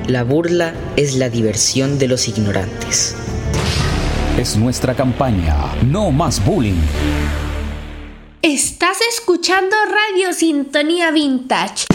La burla es la diversión de los ignorantes. Es nuestra campaña. No más bullying. Estás escuchando Radio Sintonía Vintage.